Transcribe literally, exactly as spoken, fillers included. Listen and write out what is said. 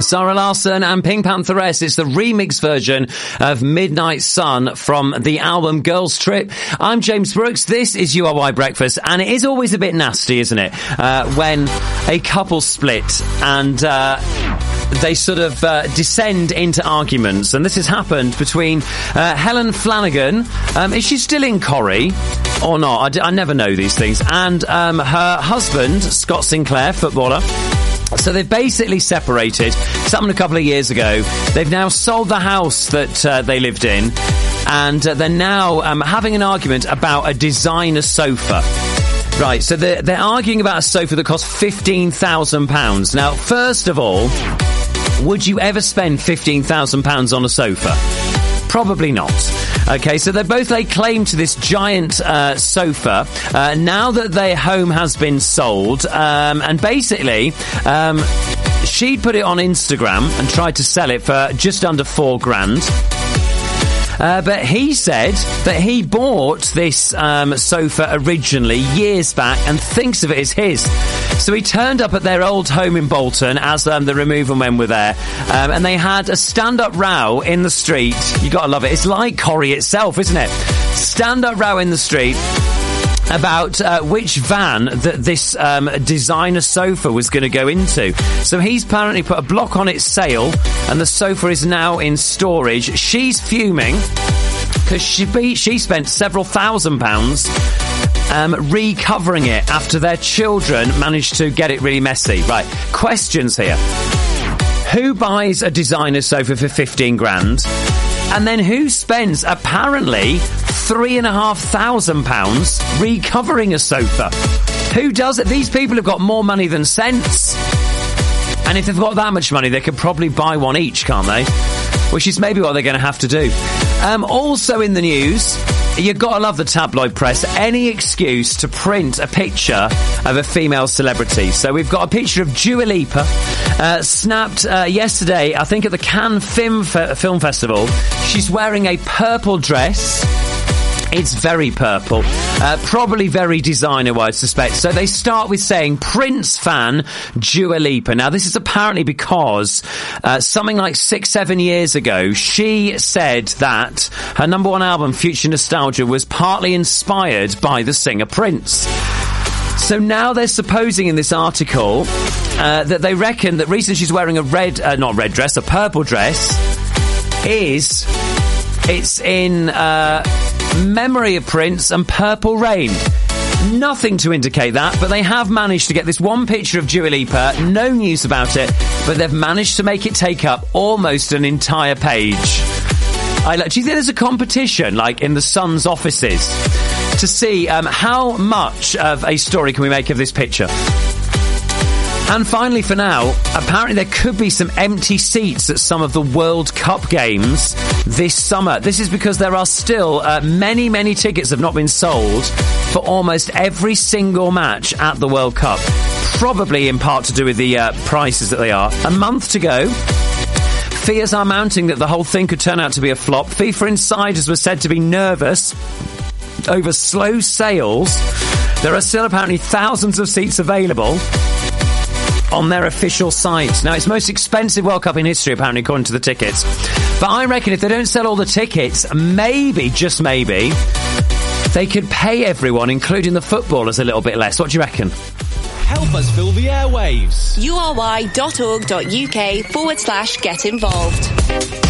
Zara Larsson and Pink Pantheress. It's the remix version of Midnight Sun from the album Girls Trip. I'm James Brooks. This is U R Y Breakfast, and it is always a bit nasty, isn't it, uh, when a couple split and uh, they sort of uh, descend into arguments. And this has happened between uh, Helen Flanagan, um, is she still in Corrie or not? I, d- I never know these things, and um, her husband, Scott Sinclair, footballer. So they've basically separated. It's happened a couple of years ago. They've now sold the house that uh, they lived in, and uh, they're now um, having an argument about a designer sofa. Right, so they're, they're arguing about a sofa that costs fifteen thousand pounds. Now, first of all, would you ever spend fifteen thousand pounds on a sofa? Probably not. Okay, so they both laid claim to this giant uh, sofa uh, now that their home has been sold. Um, and basically, um, she'd put it on Instagram and tried to sell it for just under four grand. Uh, but he said that he bought this um, sofa originally years back and thinks of it as his. So he turned up at their old home in Bolton as um, the removal men were there, um, and they had a stand-up row in the street. You got to love it. It's like Corrie itself, isn't it? Stand-up row in the street about uh, which van that this um, designer sofa was going to go into. So he's apparently put a block on its sale, and the sofa is now in storage. She's fuming because she be- she spent several thousand pounds um, recovering it after their children managed to get it really messy. Right, questions here. Who buys a designer sofa for fifteen grand? And then who spends apparently three and a half thousand pounds recovering a sofa? Who does it? These people have got more money than sense. And if they've got that much money, they could probably buy one each, can't they? Which is maybe what they're going to have to do. Um, also in the news, you've got to love the tabloid press. Any excuse to print a picture of a female celebrity. So we've got a picture of Dua Lipa, uh, snapped uh, yesterday, I think at the Cannes Film, Fe- Film Festival. She's wearing a purple dress. It's very purple. Uh, probably very designer, I suspect. So they start with saying Prince fan Dua Lipa. Now, this is apparently because uh, something like six, seven years ago, she said that her number one album, Future Nostalgia, was partly inspired by the singer Prince. So now they're supposing in this article uh, that they reckon that the reason she's wearing a red, uh, not red dress, a purple dress, is it's in uh, memory of Prince and Purple Rain. Nothing to indicate that, but they have managed to get this one picture of Dua Lipa, no news about it, but they've managed to make it take up almost an entire page. I like, do you think there's a competition, like in the Sun's offices, to see um, how much of a story can we make of this picture? And finally, for now, apparently there could be some empty seats at some of the World Cup games this summer. This is because there are still uh, many, many tickets have not been sold for almost every single match at the World Cup. Probably in part to do with the uh, prices that they are. A month to go. Fears are mounting that the whole thing could turn out to be a flop. FIFA insiders were said to be nervous over slow sales. There are still apparently thousands of seats available on their official site. Now, it's the most expensive World Cup in history, apparently, according to the tickets. But I reckon if they don't sell all the tickets, maybe, just maybe, they could pay everyone, including the footballers, a little bit less. What do you reckon? Help us fill the airwaves. U R Y dot org dot U K forward slash get involved.